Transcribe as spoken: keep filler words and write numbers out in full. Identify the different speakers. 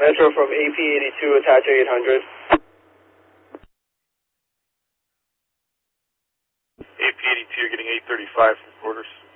Speaker 1: Metro from A P eighty-two, attach eight hundred.
Speaker 2: A P eighty-two, getting eight thirty-five from quarters.